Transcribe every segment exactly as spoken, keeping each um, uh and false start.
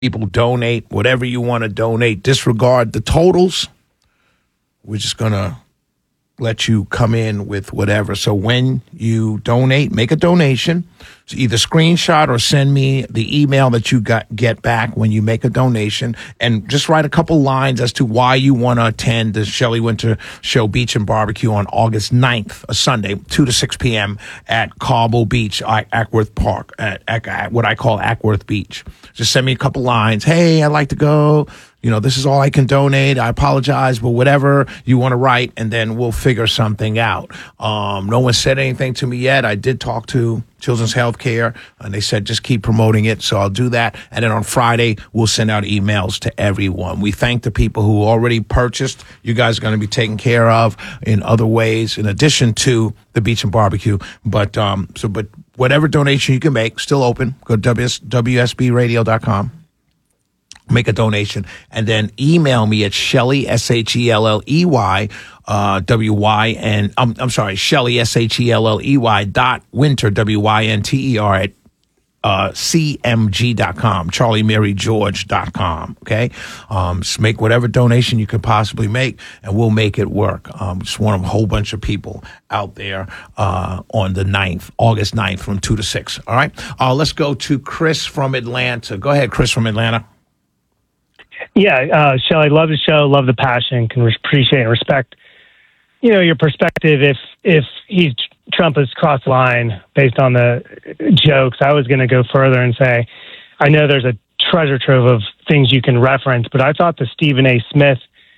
People donate whatever you want to donate. Disregard the totals. We're just going to let you come in with whatever. So when you donate, make a donation. So either screenshot or send me the email that you got get back when you make a donation, and just write a couple lines as to why you want to attend the Shelley Winter Show Beach and Barbecue on August ninth, a Sunday, two to six p.m. at Cobble Beach, Ackworth Park, at, at, at what I call Ackworth Beach. Just send me a couple lines. Hey, I'd like to go. You know, this is all I can donate. I apologize, but whatever you want to write, and then we'll figure something out. Um, no one said anything to me yet. I did talk to Children's Healthcare, and they said just keep promoting it, so I'll do that. And then on Friday, we'll send out emails to everyone. We thank the people who already purchased. You guys are going to be taken care of in other ways, in addition to the Beach and Barbecue. But um, so, but whatever donation you can make, still open. Go to W S B radio dot com. Make a donation, and then email me at Shelley, S H E L L E Y, uh, W Y, and I'm, I'm sorry, Shelley, S H E L L E Y dot Winter, W Y N T E R at uh, C M G dot com, Charlie Mary George dot com. Okay. Um, just make whatever donation you could possibly make, and we'll make it work. Um, just want a whole bunch of people out there, uh, on the ninth, August ninth from two to six. All right. Uh, let's go to Chris from Atlanta. Go ahead, Chris from Atlanta. Yeah, uh, Shelley, love the show, love the passion, can re- appreciate and respect, you know, your perspective. If if he's Trump has crossed the line based on the jokes, I was going to go further and say, I know there's a treasure trove of things you can reference, but I thought the Stephen A. Smith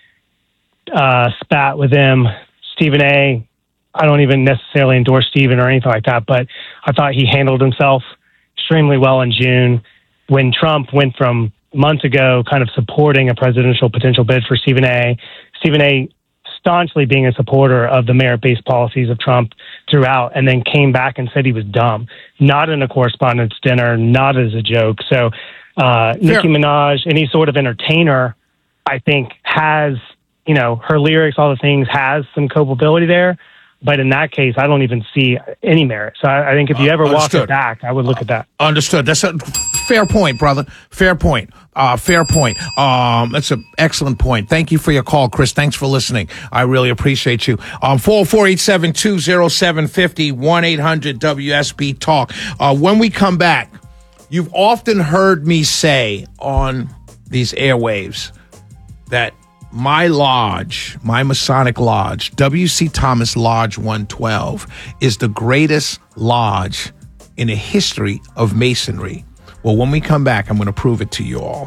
uh, spat with him, Stephen A., I don't even necessarily endorse Stephen or anything like that, but I thought he handled himself extremely well in June when Trump went from months ago kind of supporting a presidential potential bid for Stephen A. Stephen A. staunchly being a supporter of the merit-based policies of Trump throughout, and then came back and said he was dumb, not in a correspondence dinner, not as a joke. So uh, Nicki Minaj, any sort of entertainer, I think has, you know, her lyrics, all the things, has some culpability there. But in that case, I don't even see any merit. So I, I think if you ever uh, walk it back, I would look uh, at that. Understood. That's a fair point, brother. Fair point. Uh, fair point. Um, that's an excellent point. Thank you for your call, Chris. Thanks for listening. I really appreciate you. Um, four oh four, eight seven two, oh seven five oh, one eight hundred W S B Talk. Uh, when we come back, you've often heard me say on these airwaves that my lodge, my Masonic lodge, W C Thomas Lodge one twelve, is the greatest lodge in the history of Masonry. Well, when we come back, I'm going to prove it to you all.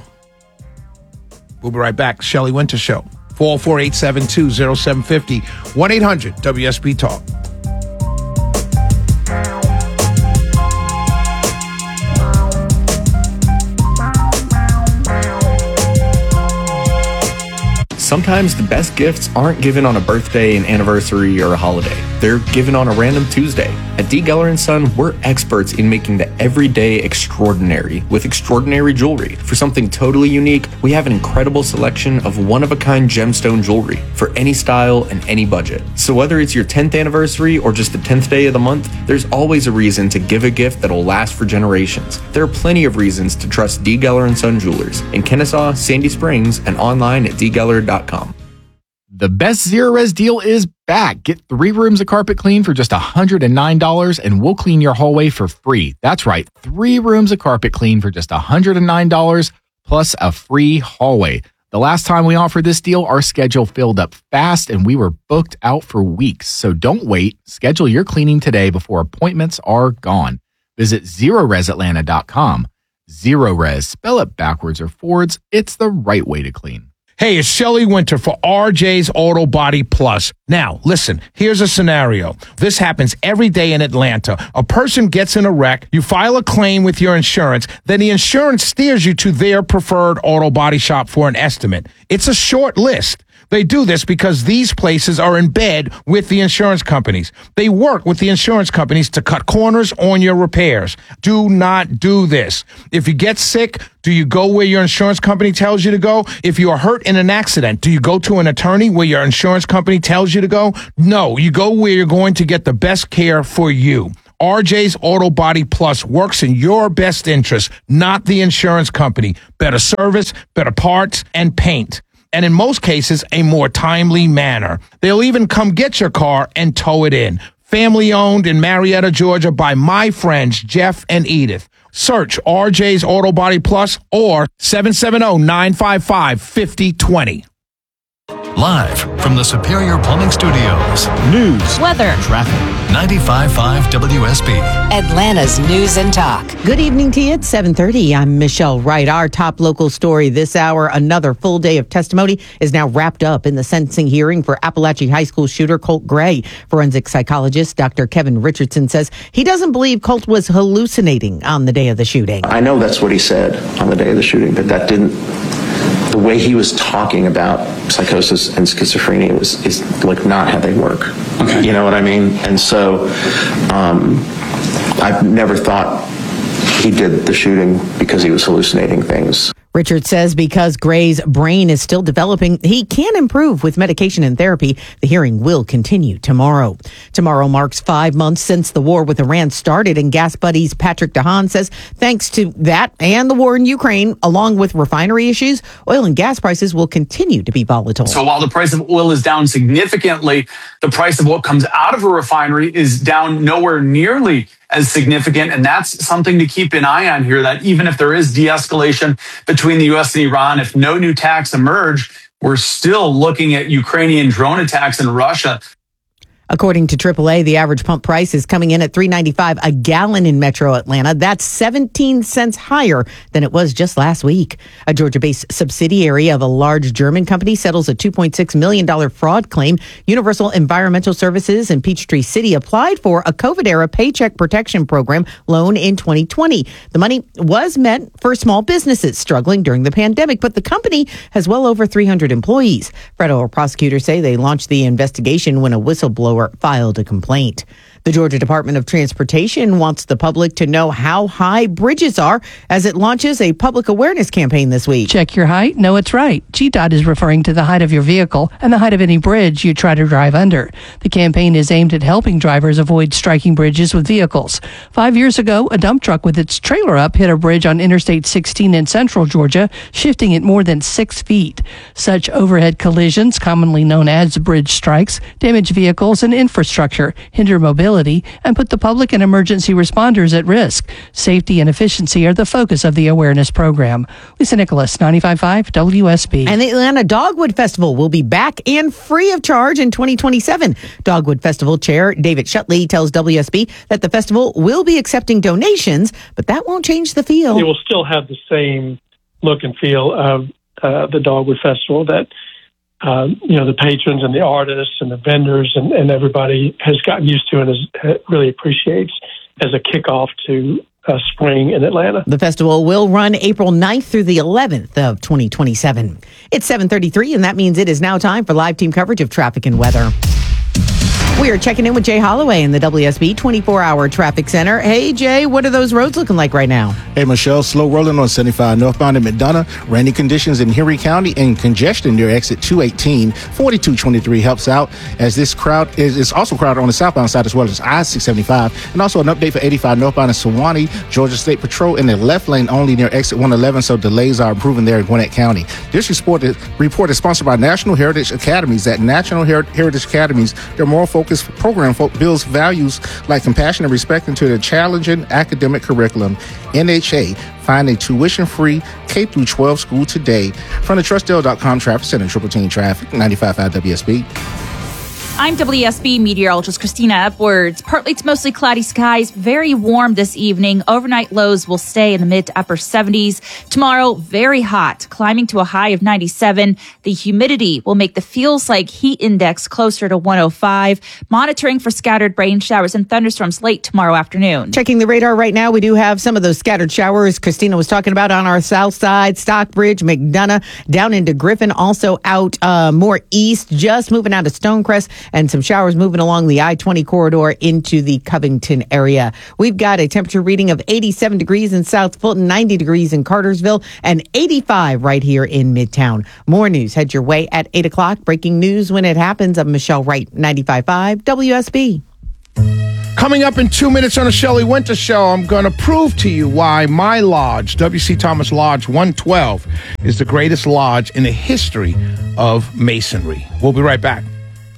We'll be right back. Shelley Winter Show. four oh four, eight seven two, oh seven five oh, one eight hundred W S B Talk. Sometimes the best gifts aren't given on a birthday, an anniversary, or a holiday. They're given on a random Tuesday. At D. Geller and Son, we're experts in making the everyday extraordinary with extraordinary jewelry. For something totally unique, we have an incredible selection of one-of-a-kind gemstone jewelry for any style and any budget. So whether it's your tenth anniversary or just the tenth day of the month, there's always a reason to give a gift that'll last for generations. There are plenty of reasons to trust D. Geller and Son Jewelers in Kennesaw, Sandy Springs, and online at d geller dot com. The best Zero Res deal is back. Get three rooms of carpet clean for just one hundred nine dollars, and we'll clean your hallway for free. That's right, three rooms of carpet clean for just one hundred nine dollars plus a free hallway. The last time we offered this deal, our schedule filled up fast and we were booked out for weeks. So don't wait. Schedule your cleaning today before appointments are gone. Visit zero res atlanta dot com. Zero Res, spell it backwards or forwards. It's the right way to clean. Hey, it's Shelley Winter for R J's Auto Body Plus. Now, listen, here's a scenario. This happens every day in Atlanta. A person gets in a wreck, you file a claim with your insurance, then the insurance steers you to their preferred auto body shop for an estimate. It's a short list. They do this because these places are in bed with the insurance companies. They work with the insurance companies to cut corners on your repairs. Do not do this. If you get sick, do you go where your insurance company tells you to go? If you are hurt in an accident, do you go to an attorney where your insurance company tells you to go? No, you go where you're going to get the best care for you. R J's Auto Body Plus works in your best interest, not the insurance company. Better service, better parts, and paint. And in most cases, a more timely manner. They'll even come get your car and tow it in. Family owned in Marietta, Georgia by my friends Jeff and Edith. Search R J's Auto Body Plus or seven seven zero, nine five five, five zero two zero. Live from the Superior Plumbing Studios. News, weather, traffic. ninety-five point five W S B. Atlanta's News and Talk. Good evening to you. It's seven thirty. I'm Michelle Wright. Our top local story this hour, another full day of testimony is now wrapped up in the sentencing hearing for Appalachia High School shooter Colt Gray. Forensic psychologist Doctor Kevin Richardson says he doesn't believe Colt was hallucinating on the day of the shooting. I know that's what he said on the day of the shooting, but that didn't... The way he was talking about psychosis and schizophrenia was is like not how they work. Okay. You know what I mean? And so um, I've never thought he did the shooting because he was hallucinating things. Richard says because Gray's brain is still developing, he can improve with medication and therapy. The hearing will continue tomorrow. Tomorrow marks five months since the war with Iran started, and Gas Buddies Patrick DeHaan says thanks to that and the war in Ukraine, along with refinery issues, oil and gas prices will continue to be volatile. So while the price of oil is down significantly, the price of what comes out of a refinery is down nowhere nearly as significant. And that's something to keep an eye on here, that even if there is de-escalation between the U S and Iran, if no new attacks emerge, we're still looking at Ukrainian drone attacks in Russia. According to triple A, the average pump price is coming in at three ninety-five a gallon in Metro Atlanta. That's seventeen cents higher than it was just last week. A Georgia-based subsidiary of a large German company settles a two point six million dollars fraud claim. Universal Environmental Services in Peachtree City applied for a COVID-era Paycheck Protection Program loan in twenty twenty. The money was meant for small businesses struggling during the pandemic, but the company has well over three hundred employees. Federal prosecutors say they launched the investigation when a whistleblower filed a complaint. The Georgia Department of Transportation wants the public to know how high bridges are as it launches a public awareness campaign this week. Check your height. No, it's right. G DOT is referring to the height of your vehicle and the height of any bridge you try to drive under. The campaign is aimed at helping drivers avoid striking bridges with vehicles. Five years ago, a dump truck with its trailer up hit a bridge on Interstate sixteen in central Georgia, shifting it more than six feet. Such overhead collisions, commonly known as bridge strikes, damage vehicles and infrastructure, hinder mobility, and put the public and emergency responders at risk. Safety and efficiency are the focus of the awareness program. Lisa Nicholas, ninety-five point five W S B. And the Atlanta Dogwood Festival will be back and free of charge in twenty twenty-seven. Dogwood Festival Chair David Shutley tells W S B that the festival will be accepting donations, but that won't change the feel. It will still have the same look and feel of uh, the Dogwood Festival that Uh, you know, the patrons and the artists and the vendors and, and everybody has gotten used to and is, uh, really appreciates as a kickoff to uh, spring in Atlanta. The festival will run April ninth through the eleventh of twenty twenty-seven. It's seven thirty-three, and that means it is now time for live team coverage of traffic and weather. We are checking in with Jay Holloway in the W S B twenty-four hour traffic center. Hey, Jay, what are those roads looking like right now? Hey, Michelle, slow rolling on seventy-five northbound in McDonough. Rainy conditions in Henry County and congestion near exit two eighteen. forty-two twenty-three helps out as this crowd is, is also crowded on the southbound side as well as I six seventy-five. And also an update for eighty-five northbound in Sewanee. Georgia State Patrol in the left lane only near exit one eleven, so delays are improving there in Gwinnett County. This report is, report is sponsored by National Heritage Academies. At National Her- Heritage Academies, their moral focus program builds values like compassion and respect into the challenging academic curriculum. N H A, find a tuition-free K through twelve school today. From the Trustdale dot com Traffic Center, Triple Team Traffic, ninety-five point five W S B. I'm W S B meteorologist Christina Upwards. Partly to mostly cloudy skies, very warm this evening. Overnight lows will stay in the mid to upper seventies. Tomorrow, very hot, climbing to a high of ninety-seven. The humidity will make the feels like heat index closer to one oh five. Monitoring for scattered rain showers and thunderstorms late tomorrow afternoon. Checking the radar right now, we do have some of those scattered showers Christina was talking about on our south side, Stockbridge, McDonough, down into Griffin, also out uh, more east, just moving out of Stonecrest, and some showers moving along the I twenty corridor into the Covington area. We've got a temperature reading of eighty-seven degrees in South Fulton, ninety degrees in Cartersville, and eighty-five right here in Midtown. More news head your way at eight o'clock. Breaking news when it happens. I'm Michelle Wright, ninety-five point five W S B. Coming up in two minutes on the Shelley Winter Show, I'm going to prove to you why my lodge, W C Thomas Lodge one twelve, is the greatest lodge in the history of masonry. We'll be right back.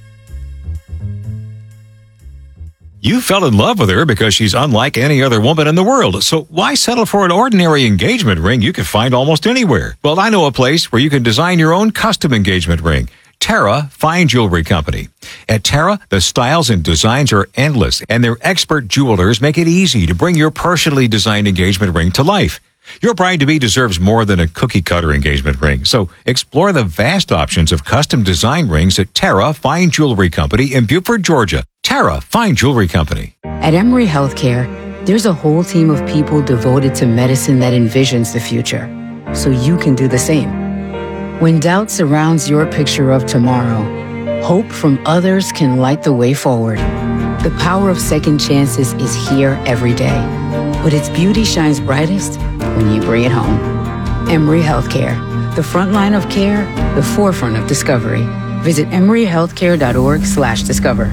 You fell in love with her because she's unlike any other woman in the world. So why settle for an ordinary engagement ring you can find almost anywhere? Well, I know a place where you can design your own custom engagement ring. Terra Fine Jewelry Company. At Terra, the styles and designs are endless, and their expert jewelers make it easy to bring your personally designed engagement ring to life. Your bride-to-be deserves more than a cookie-cutter engagement ring, so explore the vast options of custom design rings at Terra Fine Jewelry Company in Beaufort, Georgia. Terra Fine Jewelry Company. At Emory Healthcare, there's a whole team of people devoted to medicine that envisions the future, so you can do the same. When doubt surrounds your picture of tomorrow, hope from others can light the way forward. The power of second chances is here every day, but its beauty shines brightest when you bring it home. Emory Healthcare, the front line of care, the forefront of discovery. Visit emory healthcare dot org slash discover.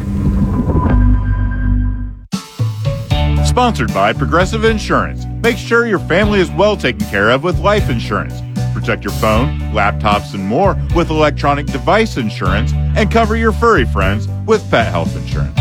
Sponsored by Progressive Insurance. Make sure your family is well taken care of with life insurance. Protect your phone, laptops, and more with electronic device insurance, and cover your furry friends with pet health insurance.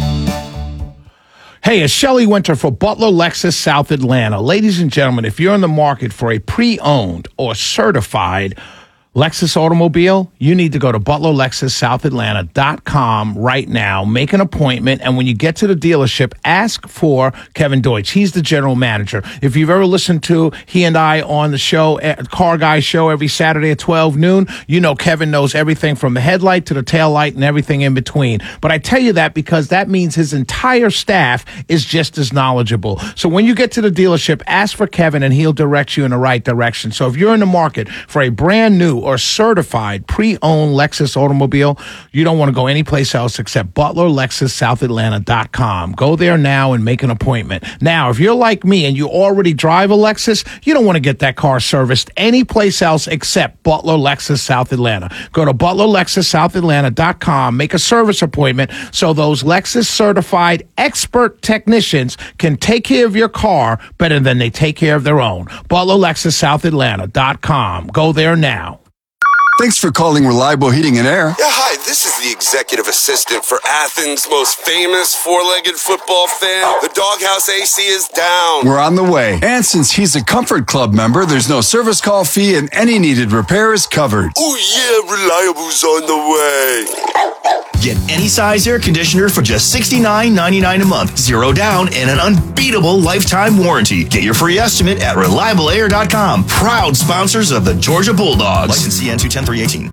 Hey, it's Shelley Winter for Butler Lexus South Atlanta. Ladies and gentlemen, if you're in the market for a pre-owned or certified Lexus automobile, you need to go to butler lexus south atlanta dot com right now. Make an appointment, and when you get to the dealership, ask for Kevin Deutsch. He's the general manager. If you've ever listened to he and I on the show, Car Guy show every Saturday at twelve noon, you know Kevin knows everything from the headlight to the tail light and everything in between. But I tell you that because that means his entire staff is just as knowledgeable. So when you get to the dealership, ask for Kevin, and he'll direct you in the right direction. So if you're in the market for a brand new or certified pre-owned Lexus automobile, you don't want to go anyplace else except butler lexus south atlanta dot com. Go there now and make an appointment. Now, if you're like me and you already drive a Lexus, you don't want to get that car serviced anyplace else except Butler Lexus South Atlanta. Go to butler lexus south atlanta dot com, make a service appointment so those Lexus certified expert technicians can take care of your car better than they take care of their own. butler lexus south atlanta dot com. Go there now. Thanks for calling Reliable Heating and Air. Yeah, hi, this is the executive assistant for Athens' most famous four-legged football fan. The Doghouse A C is down. We're on the way. And since he's a Comfort Club member, there's no service call fee and any needed repair is covered. Oh yeah, Reliable's on the way. Get any size air conditioner for just sixty-nine ninety-nine a month, zero down, and an unbeatable lifetime warranty. Get your free estimate at reliable air dot com. Proud sponsors of the Georgia Bulldogs. License N two ten three eighteen.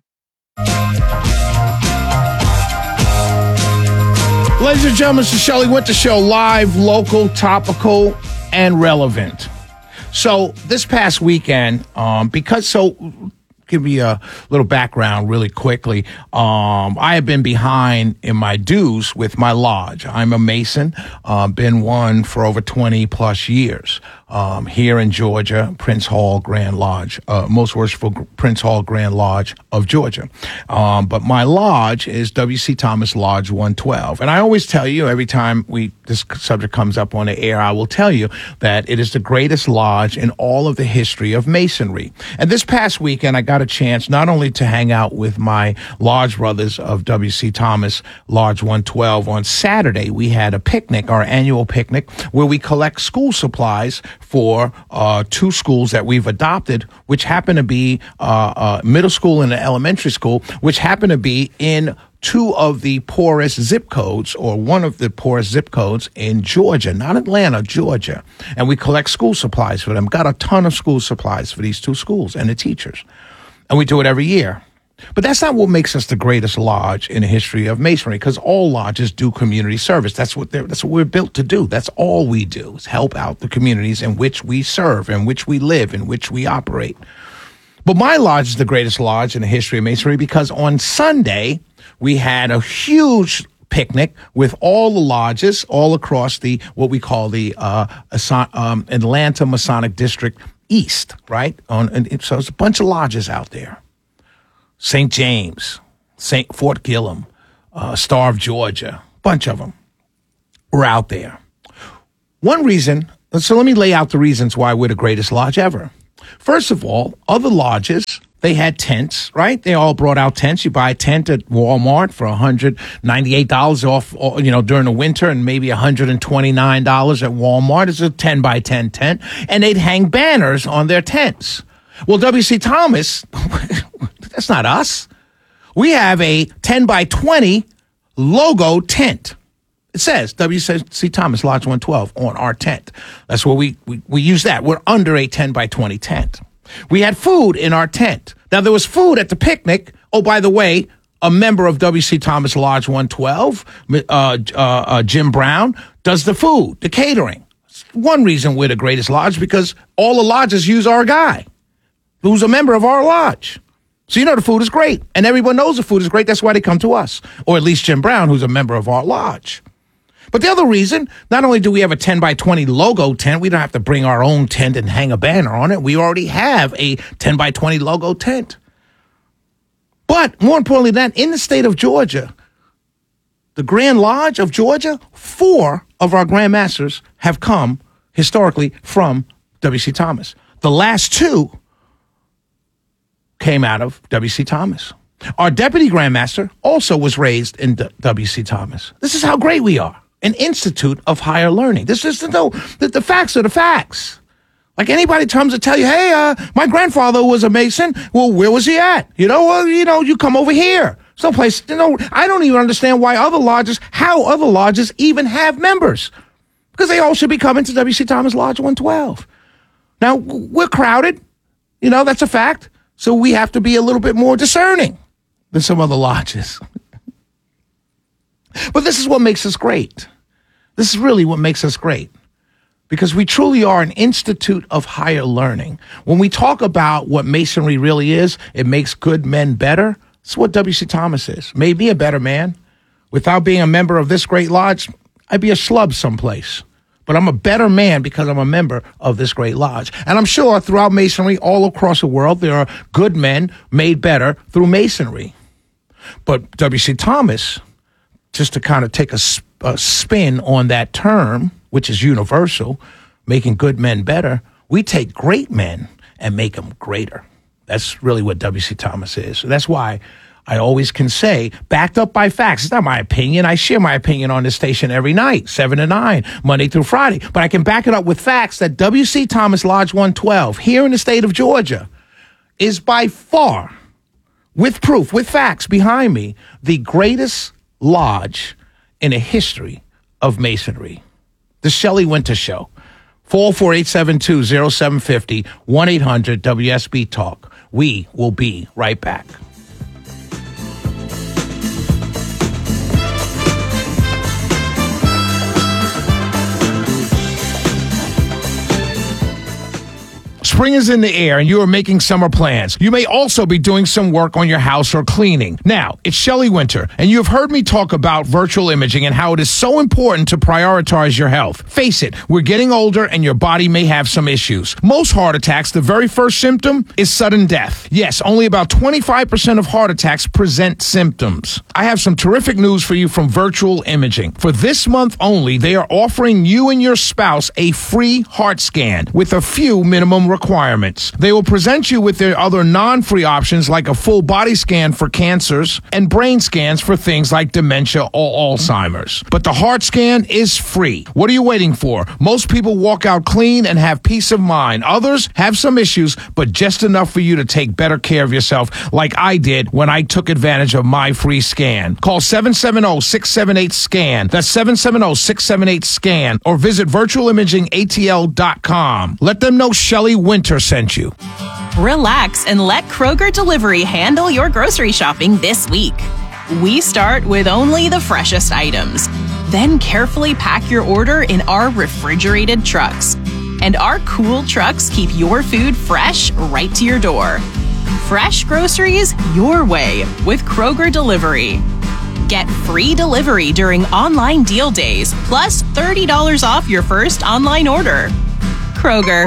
Ladies and gentlemen, it's the Shelley Winter Show, live, local, topical, and relevant. So this past weekend, um, because so... give you a little background really quickly. Um, I have been behind in my dues with my lodge. I'm a Mason, uh, been one for over twenty plus years. Um, here in Georgia, Prince Hall Grand Lodge, uh, Most Worshipful Prince Hall Grand Lodge of Georgia. Um, but my lodge is W C Thomas Lodge one twelve. And I always tell you, every time we this subject comes up on the air, I will tell you that it is the greatest lodge in all of the history of Masonry. And this past weekend, I got a chance not only to hang out with my lodge brothers of W C Thomas Lodge one twelve. On Saturday, we had a picnic, our annual picnic, where we collect school supplies for uh, two schools that we've adopted, which happen to be uh, uh, middle school and an elementary school, which happen to be in two of the poorest zip codes, or one of the poorest zip codes in Georgia, not Atlanta, Georgia. And we collect school supplies for them. Got a ton of school supplies for these two schools and the teachers. And we do it every year. But that's not what makes us the greatest lodge in the history of Masonry, because all lodges do community service. That's what they're, that's what we're built to do. That's all we do, is help out the communities in which we serve, in which we live, in which we operate. But my lodge is the greatest lodge in the history of Masonry because on Sunday, we had a huge picnic with all the lodges all across the, what we call the uh, um, Atlanta Masonic District East, right? On, and so there's a bunch of lodges out there. Saint James, Saint Fort Gillum, uh, Star of Georgia, bunch of them. were out there. One reason, so let me lay out the reasons why we're the greatest lodge ever. First of all, other lodges, they had tents, right? They all brought out tents. You buy a tent at Walmart for one hundred ninety-eight dollars off, you know, during the winter, and maybe one hundred twenty-nine dollars at Walmart. It's a ten by ten tent, and they'd hang banners on their tents. Well, W C. Thomas, that's not us. We have a ten by twenty logo tent. It says W C. Thomas Lodge one twelve on our tent. That's where we, we, we use that. We're under a ten by twenty tent. We had food in our tent. Now, there was food at the picnic. Oh, by the way, a member of W C. Thomas Lodge one twelve, uh, uh, uh, Jim Brown, does the food, the catering. It's one reason we're the greatest lodge, because all the lodges use our guy, who's a member of our lodge. So you know the food is great, and everyone knows the food is great. That's why they come to us, or at least Jim Brown, who's a member of our lodge. But the other reason, not only do we have a ten by twenty logo tent, we don't have to bring our own tent and hang a banner on it. We already have a ten by twenty logo tent. But more importantly than that, in the state of Georgia, the Grand Lodge of Georgia, four of our Grand Masters have come historically from W C. Thomas. The last two came out of W C. Thomas. Our Deputy Grand Master also was raised in W C. Thomas. This is how great we are. An institute of higher learning. This is no, the, the facts are the facts. Like anybody comes to tell you, hey, uh, my grandfather was a Mason. Well, where was he at? You know, well, you know, you come over here. Someplace, you know, I don't even understand why other lodges, how other lodges even have members. Because they all should be coming to W C. Thomas Lodge one twelve. Now, we're crowded. You know, that's a fact. So we have to be a little bit more discerning than some other lodges. But this is what makes us great. This is really what makes us great, because we truly are an institute of higher learning. When we talk about what Masonry really is, it makes good men better. That's what W C. Thomas is. Made me a better man. Without being a member of this great lodge, I'd be a schlub someplace. But I'm a better man because I'm a member of this great lodge. And I'm sure throughout Masonry, all across the world, there are good men made better through Masonry. But W C. Thomas, just to kind of take a, a spin on that term, which is universal, making good men better, we take great men and make them greater. That's really what W C. Thomas is. That's why I always can say, backed up by facts. It's not my opinion. I share my opinion on this station every night, seven to nine, Monday through Friday. But I can back it up with facts that W C. Thomas Lodge one twelve here in the state of Georgia is by far, with proof, with facts behind me, the greatest lodge in the history of Masonry. The Shelley Winter Show. four oh four, eight seven two, oh seven five oh, one eight hundred W S B Talk. We will be right back. Spring is in the air and you are making summer plans. You may also be doing some work on your house or cleaning. Now, it's Shelley Winter, and you have heard me talk about virtual imaging and how it is so important to prioritize your health. Face it, we're getting older and your body may have some issues. Most heart attacks, the very first symptom is sudden death. Yes, only about twenty-five percent of heart attacks present symptoms. I have some terrific news for you from Virtual Imaging. For this month only, they are offering you and your spouse a free heart scan with a few minimum requirements. Requirements. They will present you with their other non-free options like a full body scan for cancers and brain scans for things like dementia or Alzheimer's. But the heart scan is free. What are you waiting for? Most people walk out clean and have peace of mind. Others have some issues, but just enough for you to take better care of yourself like I did when I took advantage of my free scan. Call seven seven zero, six seven eight, SCAN. That's seven seven zero, six seven eight, SCAN. Or visit virtual imaging A T L dot com. Let them know Shelley Winter sent you. Relax and let Kroger Delivery handle your grocery shopping this week. We start with only the freshest items, then carefully pack your order in our refrigerated trucks. And our cool trucks keep your food fresh right to your door. Fresh groceries your way with Kroger Delivery. Get free delivery during online deal days, plus thirty dollars off your first online order. Kroger,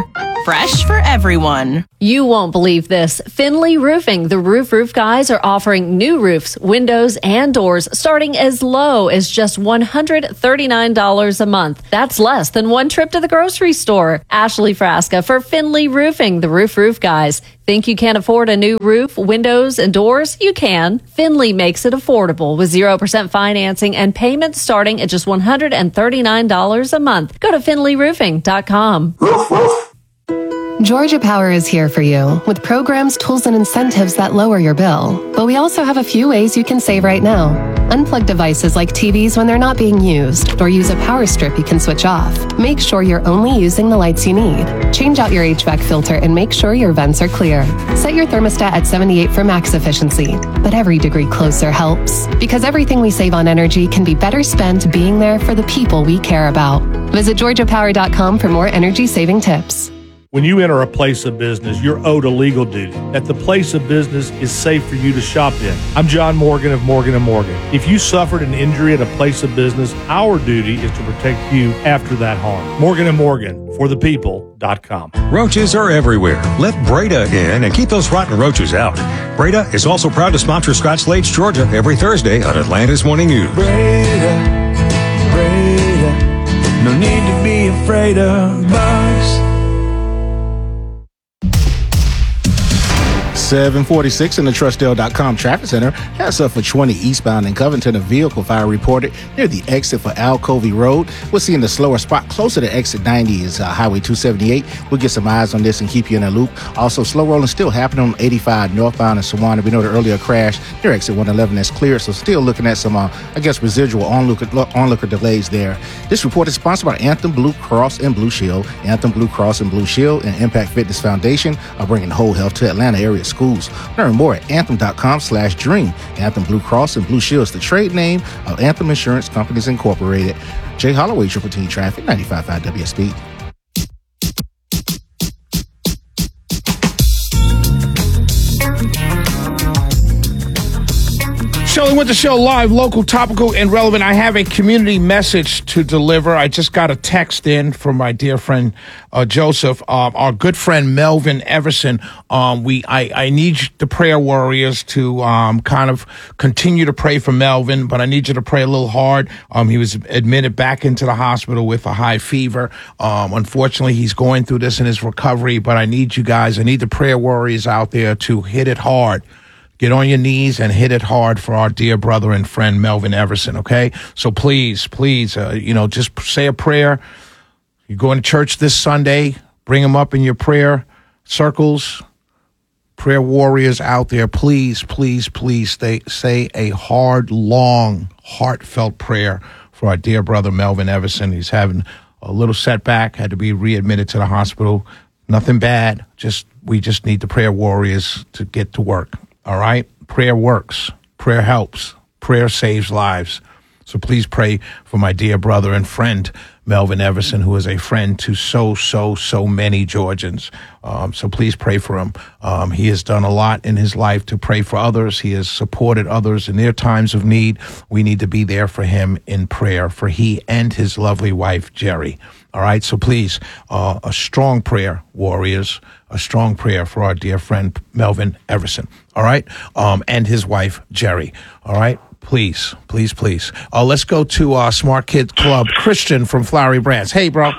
fresh for everyone. You won't believe this. Finley Roofing, the Roof Roof Guys, are offering new roofs, windows, and doors starting as low as just one hundred thirty-nine dollars a month. That's less than one trip to the grocery store. Ashley Frasca for Finley Roofing, the Roof Roof Guys. Think you can't afford a new roof, windows, and doors? You can. Finley makes it affordable with zero percent financing and payments starting at just one hundred thirty-nine dollars a month. Go to finley roofing dot com. Georgia Power is here for you with programs, tools, and incentives that lower your bill. But we also have a few ways you can save right now. Unplug devices like T Vs when they're not being used, or use a power strip you can switch off. Make sure you're only using the lights you need. Change out your H V A C filter and make sure your vents are clear. Set your thermostat at seventy-eight for max efficiency. But every degree closer helps, because everything we save on energy can be better spent being there for the people we care about. Visit georgia power dot com for more energy saving tips. When you enter a place of business, you're owed a legal duty that the place of business is safe for you to shop in. I'm John Morgan of Morgan and Morgan. If you suffered an injury at a place of business, our duty is to protect you after that harm. Morgan and Morgan, for the people dot com. Roaches are everywhere. Let Breda in and keep those rotten roaches out. Breda is also proud to sponsor Scotch Slade's Georgia every Thursday on Atlanta's Morning News. Breda, Breda, no need to be afraid of bugs. seven forty-six in the Trustdale dot com traffic center. That's up for twenty eastbound in Covington. A vehicle fire reported near the exit for Alcovey Road. We're seeing the slower spot closer to exit ninety is uh, Highway two seventy-eight. We'll get some eyes on this and keep you in a loop. Also, slow rolling still happening on eighty-five northbound in Sewanee. We know the earlier crash near exit one eleven is clear, so still looking at some, uh, I guess, residual onlooker, onlooker delays there. This report is sponsored by Anthem Blue Cross and Blue Shield. Anthem Blue Cross and Blue Shield and Impact Fitness Foundation are bringing whole health to Atlanta area schools. Learn more at anthem dot com slash dream. Anthem Blue Cross and Blue Shield is the trade name of Anthem Insurance Companies Incorporated. Jay Holloway, Triple T Traffic, ninety-five point five W S B. Shelley Winter Show live, local, topical, and relevant. I have a community message to deliver. I just got a text in from my dear friend uh, Joseph, uh, our good friend Melvin Everson. Um, we, I, I need the prayer warriors to um, kind of continue to pray for Melvin, but I need you to pray a little hard. Um, he was admitted back into the hospital with a high fever. Um, unfortunately, he's going through this in his recovery, but I need you guys, I need the prayer warriors out there to hit it hard. Get on your knees and hit it hard for our dear brother and friend, Melvin Everson, okay? So please, please, uh, you know, just say a prayer. You're going to church this Sunday, bring him up in your prayer circles. Prayer warriors out there, please, please, please stay, say a hard, long, heartfelt prayer for our dear brother, Melvin Everson. He's having a little setback, had to be readmitted to the hospital. Nothing bad, just we just need the prayer warriors to get to work. All right? Prayer works. Prayer helps. Prayer saves lives. So please pray for my dear brother and friend, Melvin Everson, who is a friend to so, so, so many Georgians. Um, so please pray for him. Um, he has done a lot in his life to pray for others. He has supported others in their times of need. We need to be there for him in prayer, for he and his lovely wife, Jerry. All right? So please, uh, a strong prayer, warriors, a strong prayer for our dear friend, Melvin Everson. All right? Um, and his wife, Jerry. All right? Please, please, please. Uh, let's go to uh, Smart Kids Club. Christian from Flowery Branch. Hey, bro.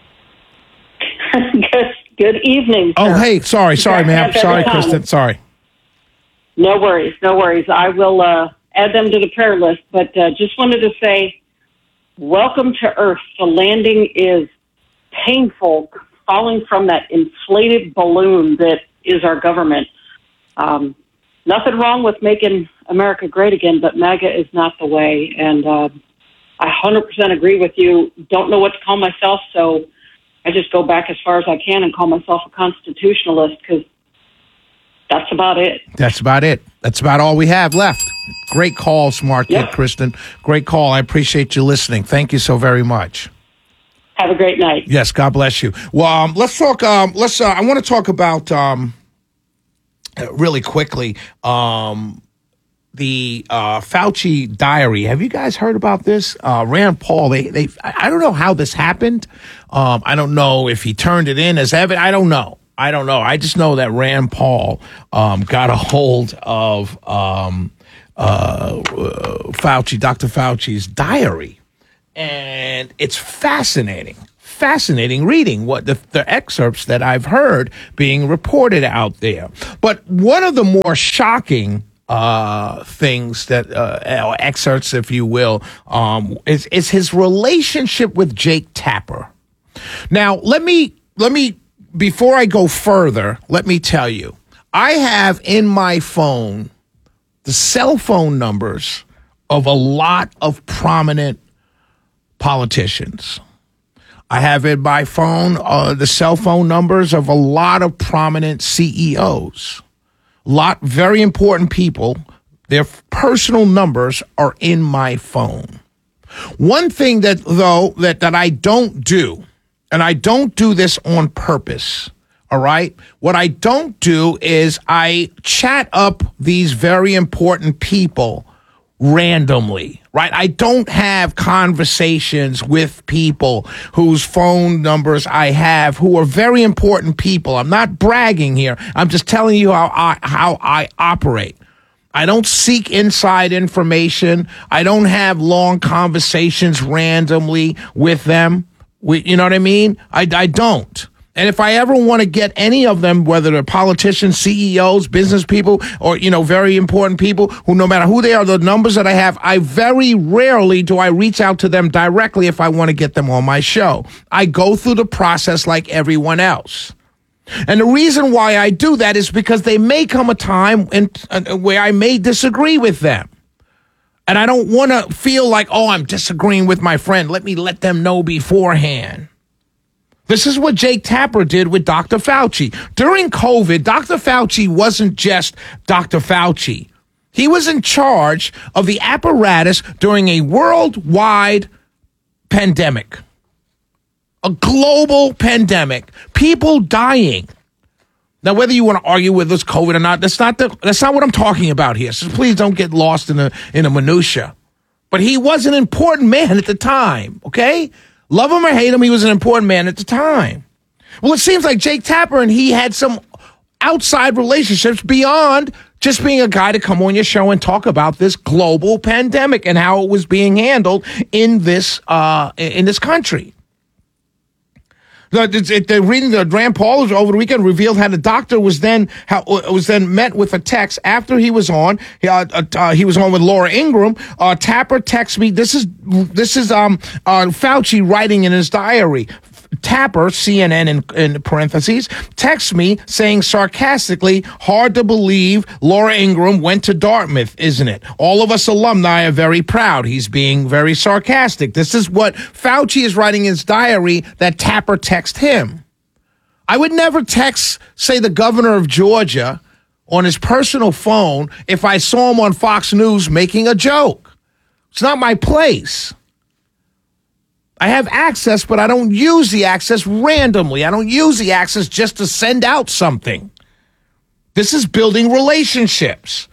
good, good evening, Oh, sir. hey. Sorry, sorry, ma'am. Sorry, Kristen. Sorry. No worries, no worries. I will uh, add them to the prayer list, but uh, just wanted to say, welcome to Earth. The landing is painful, falling from that inflated balloon that is our government. Um, nothing wrong with making America great again, but MAGA is not the way. And uh, I one hundred percent agree with you. Don't know what to call myself, so I just go back as far as I can and call myself a constitutionalist, because that's about it. That's about it. That's about all we have left. Great call, Smart Kid, Yep. Kristen. Great call. I appreciate you listening. Thank you so very much. Have a great night. Yes, God bless you. Well, um, let's talk. Um, let's. Uh, I want to talk about um, uh, really quickly. Um, the uh, Fauci diary. Have you guys heard about this? Uh, Rand Paul, they, they, I don't know how this happened. Um, I don't know if he turned it in as evidence. I don't know. I don't know. I just know that Rand Paul um, got a hold of um, uh, Fauci, Doctor Fauci's diary. And it's fascinating, fascinating reading what the, the excerpts that I've heard being reported out there. But one of the more shocking uh, things that, uh, excerpts, if you will, um, is, is his relationship with Jake Tapper. Now, let me, let me, before I go further, let me tell you, I have in my phone the cell phone numbers of a lot of prominent politicians. I have in my phone uh, the cell phone numbers of a lot of prominent C E Os. A lot, very important people. Their personal numbers are in my phone. One thing that, though, that, that I don't do, and I don't do this on purpose, all right? What I don't do is I chat up these very important people randomly, right? I don't have conversations with people whose phone numbers I have who are very important people. I'm not bragging here. I'm just telling you how I, how I operate. I don't seek inside information. I don't have long conversations randomly with them. We, you know what I mean? I, I don't. And if I ever want to get any of them, whether they're politicians, C E Os, business people, or, you know, very important people who, no matter who they are, the numbers that I have, I very rarely do I reach out to them directly if I want to get them on my show. I go through the process like everyone else. And the reason why I do that is because there may come a time in, uh, where I may disagree with them. And I don't want to feel like, oh, I'm disagreeing with my friend. Let me let them know beforehand. This is what Jake Tapper did with Doctor Fauci. During COVID, Doctor Fauci wasn't just Doctor Fauci. He was in charge of the apparatus during a worldwide pandemic, a global pandemic, people dying. Now, whether you want to argue with this COVID or not, that's not the, that's not what I'm talking about here. So please don't get lost in the in the minutia. But he was an important man at the time, okay? Love him or hate him, he was an important man at the time. Well, it seems like Jake Tapper and he had some outside relationships beyond just being a guy to come on your show and talk about this global pandemic and how it was being handled in this uh, in this country. The, the reading the Rand Paul over the weekend revealed how the doctor was then how was then met with a text after he was on. Uh, uh, he was on with Laura Ingraham. Uh, Tapper texts me. This is this is um uh, Fauci writing in his diary. Tapper, C N N in, in parentheses, texts me saying sarcastically, hard to believe Laura Ingraham went to Dartmouth, isn't it? All of us alumni are very proud. He's being very sarcastic. This is what Fauci is writing in his diary that Tapper texted him. I would never text, say, the governor of Georgia on his personal phone if I saw him on Fox News making a joke. It's not my place. I have access, but I don't use the access randomly. I don't use the access just to send out something. This is building relationships.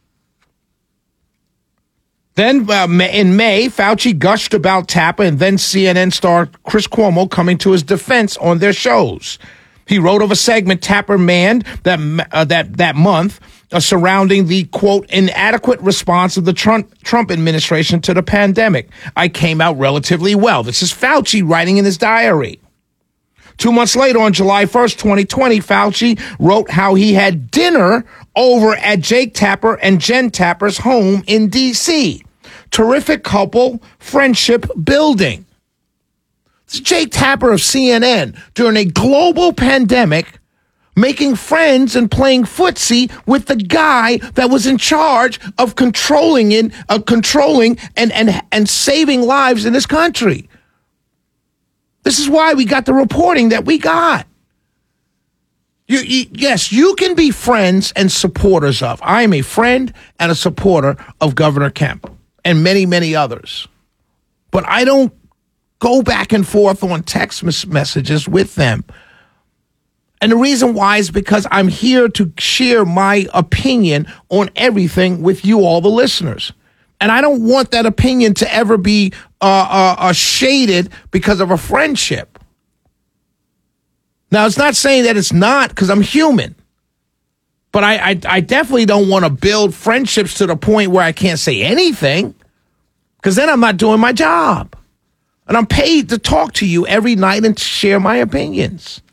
Then uh, in May, Fauci gushed about Tapper and then C N N star Chris Cuomo coming to his defense on their shows. He wrote of a segment Tapper manned that uh, that that month uh, surrounding the, quote, inadequate response of the Trump, Trump administration to the pandemic. I came out relatively well. This is Fauci writing in his diary. Two months later, on July first, twenty twenty, Fauci wrote how he had dinner over at Jake Tapper and Jen Tapper's home in D C. Terrific couple, friendship building. It's Jake Tapper of C N N during a global pandemic making friends and playing footsie with the guy that was in charge of controlling in, uh, controlling and, and, and saving lives in this country. This is why we got the reporting that we got. You, you, yes, you can be friends and supporters of. I am a friend and a supporter of Governor Kemp and many, many others. But I don't go back and forth on text messages with them. And the reason why is because I'm here to share my opinion on everything with you, all the listeners. And I don't want that opinion to ever be uh, uh, uh, shaded because of a friendship. Now, it's not saying that it's not, because I'm human. But I, I, I definitely don't want to build friendships to the point where I can't say anything, because then I'm not doing my job. And I'm paid to talk to you every night and share my opinions.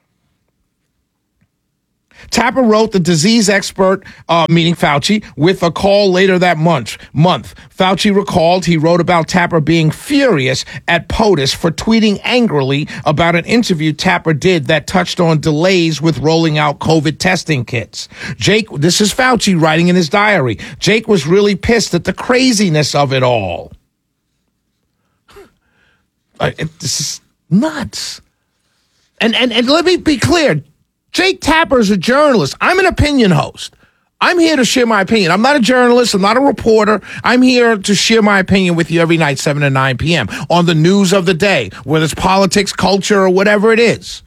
Tapper wrote the disease expert, uh, meaning Fauci, with a call later that month. Month. Fauci recalled he wrote about Tapper being furious at POTUS for tweeting angrily about an interview Tapper did that touched on delays with rolling out COVID testing kits. Jake, this is Fauci writing in his diary. Jake was really pissed at the craziness of it all. Uh, it, this is nuts. And, and, and let me be clear. Jake Tapper is a journalist. I'm an opinion host. I'm here to share my opinion. I'm not a journalist. I'm not a reporter. I'm here to share my opinion with you every night, seven to nine p.m. on the news of the day, whether it's politics, culture, or whatever it is.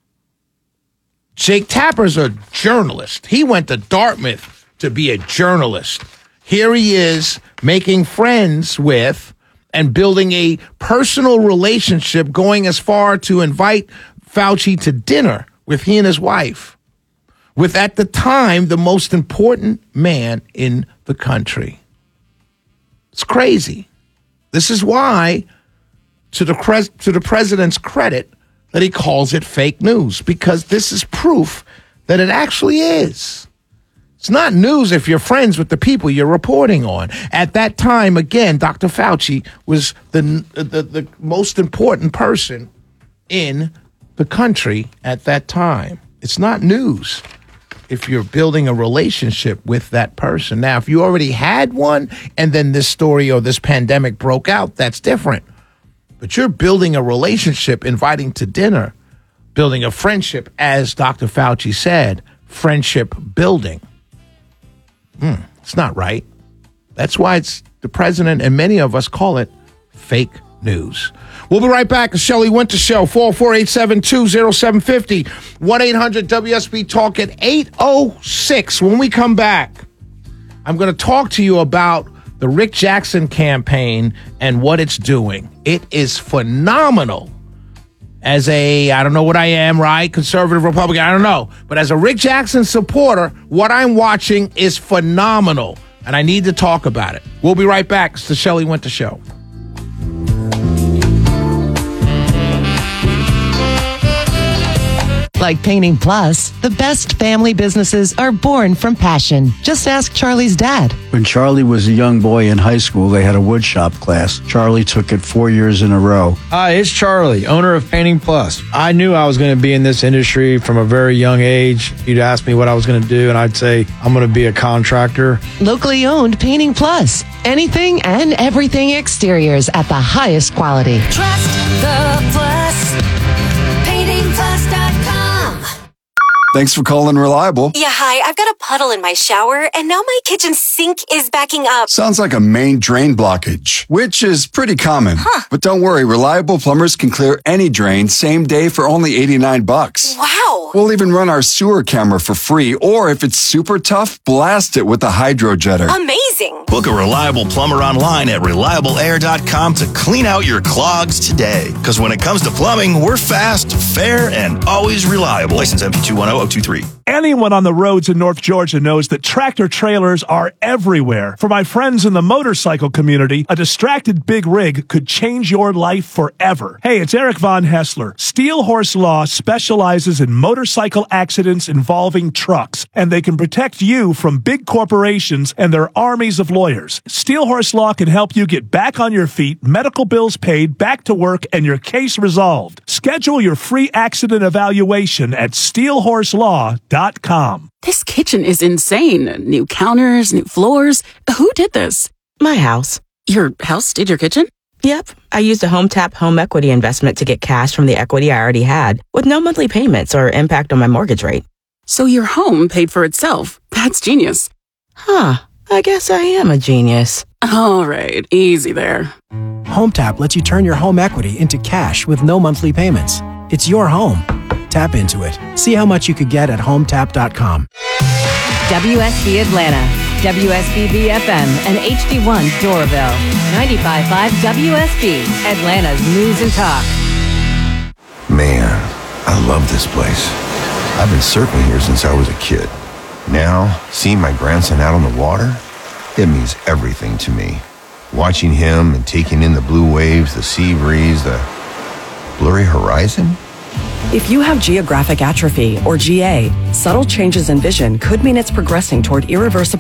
Jake Tapper's a journalist. He went to Dartmouth to be a journalist. Here he is making friends with and building a personal relationship, going as far to invite Fauci to dinner with he and his wife, with at the time the most important man in the country. It's crazy. This is why, to the pres- to the president's credit, that he calls it fake news, because this is proof that it actually is. It's not news if you're friends with the people you're reporting on. At that time, again, Doctor Fauci was the the, the most important person in the country at that time. It's not news if you're building a relationship with that person. Now, if you already had one and then this story or this pandemic broke out, that's different. But you're building a relationship, inviting to dinner, building a friendship, as Doctor Fauci said, friendship building. Hmm, it's not right. That's why it's the president and many of us call it fake news. We'll be right back. It's Shelley Winter Show, four four eight seven two oh seven five oh, one eight hundred W S B Talk at eight oh six. When we come back, I'm going to talk to you about the Rick Jackson campaign and what it's doing. It is phenomenal. As a, I don't know what I am, right? Conservative, Republican, I don't know. But as a Rick Jackson supporter, what I'm watching is phenomenal. And I need to talk about it. We'll be right back. It's the Shelley Winter Show. Like Painting Plus, the best family businesses are born from passion. Just ask Charlie's dad. When Charlie was a young boy in high school, they had a woodshop class. Charlie took it four years in a row. Hi, it's Charlie, owner of Painting Plus. I knew I was going to be in this industry from a very young age. You'd ask me what I was going to do, and I'd say, I'm going to be a contractor. Locally owned Painting Plus. Anything and everything exteriors at the highest quality. Trust the Plus. painting plus dot com. Thanks for calling Reliable. Yeah, hi. I've got a puddle in my shower, and now my kitchen sink is backing up. Sounds like a main drain blockage, which is pretty common. Huh. But don't worry, Reliable plumbers can clear any drain same day for only eighty-nine bucks. Wow. We'll even run our sewer camera for free, or if it's super tough, blast it with a hydro jetter. Amazing. Book a Reliable plumber online at reliable air dot com to clean out your clogs today. Because when it comes to plumbing, we're fast, fair, and always reliable. License M P two one zero zero two three. Anyone on the roads in North Georgia knows that tractor trailers are everywhere. For my friends in the motorcycle community, a distracted big rig could change your life forever. Hey, it's Eric Von Hessler. Steel Horse Law specializes in motorcycle accidents involving trucks, and they can protect you from big corporations and their armies of lawyers. Steel Horse Law can help you get back on your feet, medical bills paid, back to work, and your case resolved. Schedule your free accident evaluation at steel horse law dot com. This kitchen is insane. New counters, new floors. Who did this? My house. Your house did your kitchen? Yep. I used a HomeTap home equity investment to get cash from the equity I already had with no monthly payments or impact on my mortgage rate. So your home paid for itself. That's genius. Huh. I guess I am a genius. All right. Easy there. HomeTap lets you turn your home equity into cash with no monthly payments. It's your home. Tap into it. See how much you could get at home tap dot com. W S B Atlanta, W S B B F M, and H D one Doraville. ninety-five point five W S B, Atlanta's News and Talk. Man, I love this place. I've been surfing here since I was a kid. Now, seeing my grandson out on the water, it means everything to me. Watching him and taking in the blue waves, the sea breeze, the blurry horizon. If you have geographic atrophy, or G A, subtle changes in vision could mean it's progressing toward irreversible